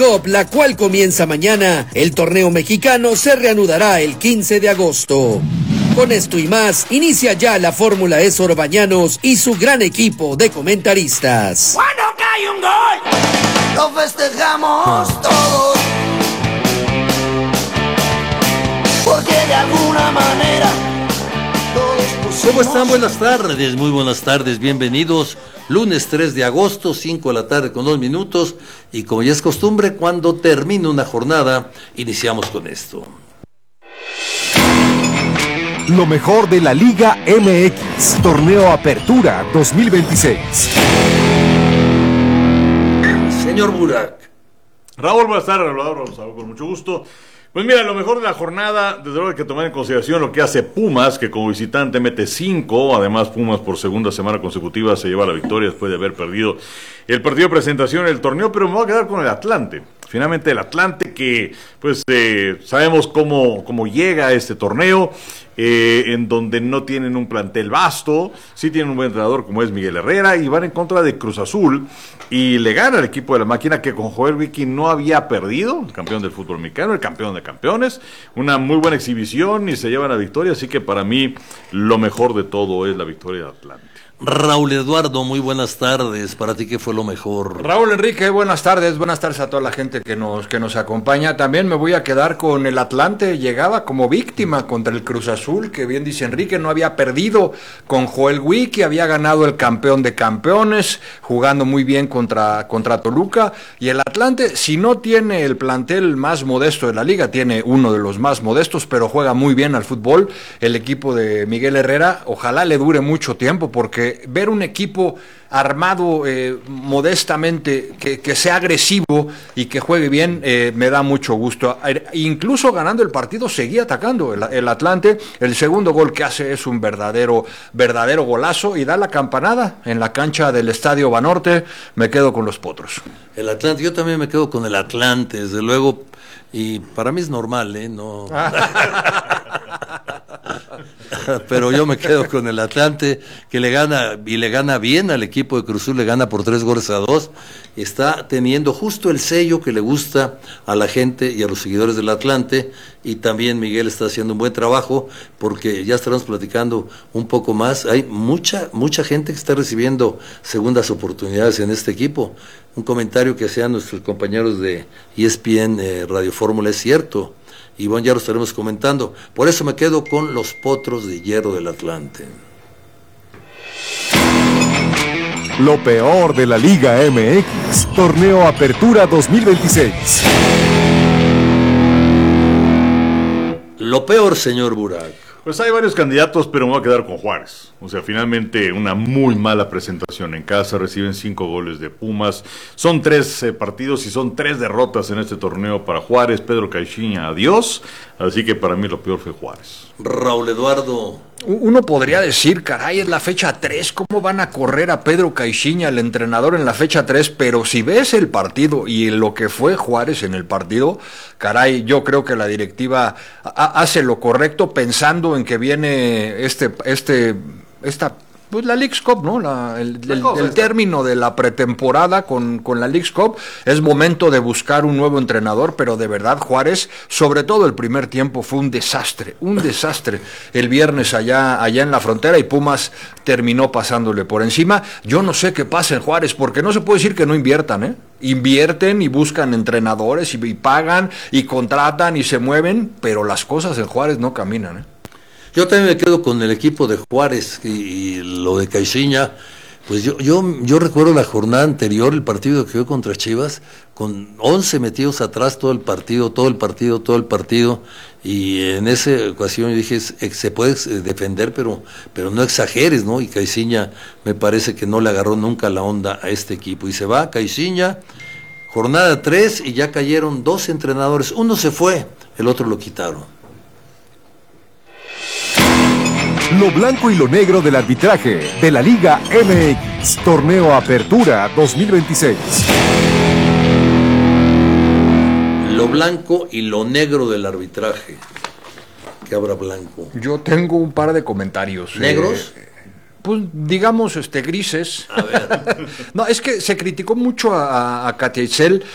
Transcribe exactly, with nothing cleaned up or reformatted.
Cup, la cual comienza mañana. El torneo mexicano se reanudará el quince de agosto. Con esto y más, inicia ya la Fórmula E Sorbañanos y su gran equipo de comentaristas. Cuando cae un gol, lo festejamos todos, porque de alguna manera todos pusimos... ¿Cómo están? Buenas tardes, muy buenas tardes, bienvenidos. Lunes tres de agosto, cinco de la tarde con dos minutos, y como ya es costumbre, cuando termina una jornada, iniciamos con esto. Lo mejor de la Liga M X, Torneo Apertura dos mil veintiséis. Señor Burak. Raúl, buenas tardes, Raúl, Raúl, con mucho gusto. Pues mira, lo mejor de la jornada, desde luego hay que tomar en consideración lo que hace Pumas, que como visitante mete cinco, además Pumas por segunda semana consecutiva se lleva la victoria después de haber perdido el partido de presentación del torneo, pero me voy a quedar con el Atlante. Finalmente el Atlante que, pues, eh, sabemos cómo, cómo llega a este torneo, eh, en donde no tienen un plantel vasto, sí tienen un buen entrenador como es Miguel Herrera, y van en contra de Cruz Azul, y le gana al equipo de la máquina que con Joel Wiki no había perdido, el campeón del fútbol mexicano, el campeón de campeones, una muy buena exhibición y se llevan la victoria, así que para mí lo mejor de todo es la victoria de Atlante. Raúl Eduardo, muy buenas tardes. ¿Para ti qué fue lo mejor? Raúl Enrique, buenas tardes. Buenas tardes a toda la gente que nos, que nos acompaña. También me voy a quedar con el Atlante. Llegaba como víctima contra el Cruz Azul, que bien dice Enrique, no había perdido con Joel Wiki, había ganado el campeón de campeones, jugando muy bien contra, contra Toluca. Y el Atlante, si no tiene el plantel más modesto de la liga, tiene uno de los más modestos, pero juega muy bien al fútbol. El equipo de Miguel Herrera, ojalá le dure mucho tiempo, porque ver un equipo armado eh, modestamente, que, que sea agresivo y que juegue bien, eh, me da mucho gusto. Incluso ganando el partido seguía atacando el, el Atlante. El segundo gol que hace es un verdadero, verdadero golazo y da la campanada en la cancha del Estadio Banorte. Me quedo con los Potros. El Atlante, yo también me quedo con el Atlante, desde luego, y para mí es normal, ¿eh? No... Pero yo me quedo con el Atlante, que le gana, y le gana bien al equipo de Cruz Azul, le gana por tres goles a dos, está teniendo justo el sello que le gusta a la gente y a los seguidores del Atlante, y también Miguel está haciendo un buen trabajo, porque ya estaremos platicando un poco más, hay mucha, mucha gente que está recibiendo segundas oportunidades en este equipo. Un comentario que hacían nuestros compañeros de E S P N eh, Radio Fórmula es cierto, y bueno, ya lo estaremos comentando. Por eso me quedo con los Potros de Hierro del Atlante. Lo peor de la Liga M X, Torneo Apertura dos mil veintiséis. Lo peor, señor Burak. Pues hay varios candidatos, pero me voy a quedar con Juárez. O sea, finalmente una muy mala presentación en casa, reciben cinco goles de Pumas. Son tres eh, partidos y son tres derrotas en este torneo para Juárez. Pedro Caixinha, adiós. Así que para mí lo peor fue Juárez. Raúl Eduardo. Uno podría decir, caray, es la fecha tres, ¿cómo van a correr a Pedro Caixinha, el entrenador, en la fecha tres? Pero si ves el partido y lo que fue Juárez en el partido, caray, yo creo que la directiva hace lo correcto pensando en que viene este, este, esta... pues la Leagues Cup, ¿no? La, el el, el término de la pretemporada con, con la Leagues Cup, es momento de buscar un nuevo entrenador, pero de verdad Juárez, sobre todo el primer tiempo, fue un desastre, un desastre. El viernes allá, allá en la frontera, y Pumas terminó pasándole por encima. Yo no sé qué pasa en Juárez, porque no se puede decir que no inviertan, ¿eh? Invierten y buscan entrenadores y, y pagan y contratan y se mueven, pero las cosas en Juárez no caminan, ¿eh? Yo también me quedo con el equipo de Juárez y, y lo de Caixinha. Pues yo, yo yo recuerdo la jornada anterior, el partido que fue contra Chivas, con once metidos atrás todo el partido, todo el partido, todo el partido, y en esa ocasión yo dije, se puede defender, pero pero no exageres, ¿no? Y Caixinha me parece que no le agarró nunca la onda a este equipo, y se va Caixinha, jornada tres, y ya cayeron dos entrenadores, uno se fue, el otro lo quitaron. Lo blanco y lo negro del arbitraje de la Liga M X, Torneo Apertura dos mil veintiséis. Lo blanco y lo negro del arbitraje. ¿Qué habrá blanco? Yo tengo un par de comentarios. ¿Negros? Eh, pues digamos este grises. A ver. No, es que se criticó mucho a, a Katia Itzel